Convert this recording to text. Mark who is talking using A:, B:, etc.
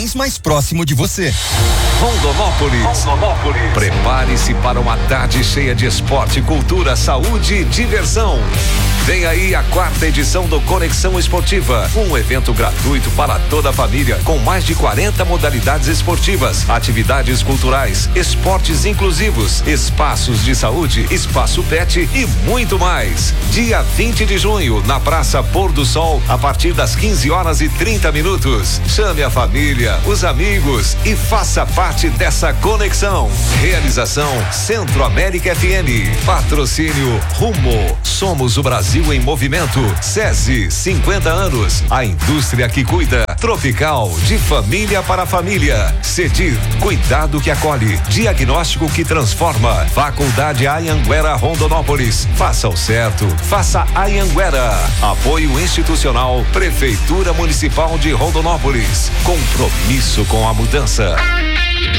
A: mais próximo de você.
B: Rondonópolis. Prepare-se para uma tarde cheia de esporte, cultura, saúde e diversão. Vem aí a 4ª edição do Conexão Esportiva, um evento gratuito para toda a família, com mais de 40 modalidades esportivas, atividades culturais, esportes inclusivos, espaços de saúde, espaço pet e muito mais. Dia 20 de junho, na Praça Pôr do Sol, a partir das 15h30. Chame a família, os amigos e faça parte dessa conexão. Realização Centro América FM. Patrocínio Rumo. Somos o Brasil em movimento. SESI, 50 anos. A indústria que cuida. Tropical, de família para família. CEDIR, cuidado que acolhe. Diagnóstico que transforma. Faculdade Anhanguera Rondonópolis. Faça o certo. Faça Anhanguera. Apoio institucional. Prefeitura Municipal de Rondonópolis. Compromisso com a mudança.